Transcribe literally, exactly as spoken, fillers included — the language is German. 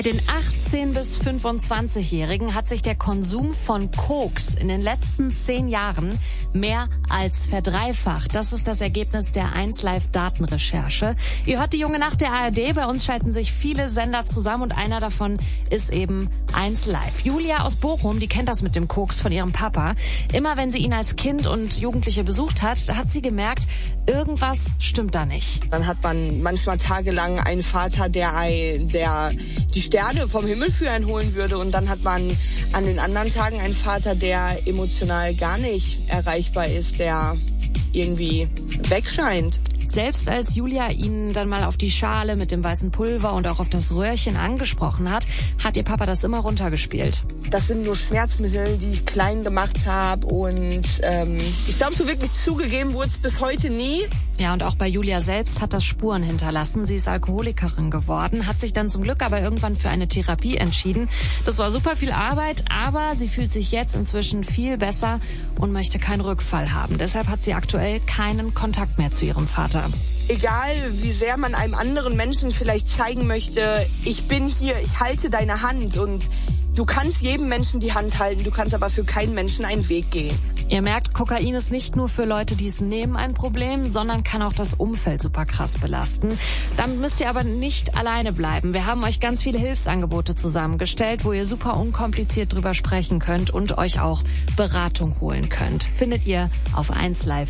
Den achtzehn- bis fünfundzwanzigjährigen hat sich der Konsum von Koks in den letzten zehn Jahren mehr als verdreifacht. Das ist das Ergebnis der eins Live Datenrecherche. Ihr hört die Junge Nacht der A R D. Bei uns schalten sich viele Sender zusammen und einer davon ist eben eins Live. Julia aus Bochum, die kennt das mit dem Koks von ihrem Papa. Immer wenn sie ihn als Kind und Jugendliche besucht hat, hat sie gemerkt, irgendwas stimmt da nicht. Dann hat man manchmal tagelang einen Vater, der, der die Sterne vom Himmel für einen holen würde. Und dann hat man an den anderen Tagen einen Vater, der emotional gar nicht erreichbar ist, der irgendwie wegscheint. Selbst als Julia ihn dann mal auf die Schale mit dem weißen Pulver und auch auf das Röhrchen angesprochen hat, hat ihr Papa das immer runtergespielt. Das sind nur Schmerzmittel, die ich klein gemacht habe. Und ähm, ich glaube, so wirklich zugegeben wurde es bis heute nie. Ja, und auch bei Julia selbst hat das Spuren hinterlassen. Sie ist Alkoholikerin geworden, hat sich dann zum Glück aber irgendwann für eine Therapie entschieden. Das war super viel Arbeit, aber sie fühlt sich jetzt inzwischen viel besser und möchte keinen Rückfall haben. Deshalb hat sie aktuell keinen Kontakt mehr zu ihrem Vater. Egal, wie sehr man einem anderen Menschen vielleicht zeigen möchte, ich bin hier, ich halte deine Hand und du kannst jedem Menschen die Hand halten, du kannst aber für keinen Menschen einen Weg gehen. Ihr merkt, Kokain ist nicht nur für Leute, die es nehmen, ein Problem, sondern kann auch das Umfeld super krass belasten. Damit müsst ihr aber nicht alleine bleiben. Wir haben euch ganz viele Hilfsangebote zusammengestellt, wo ihr super unkompliziert drüber sprechen könnt und euch auch Beratung holen könnt. Findet ihr auf eins live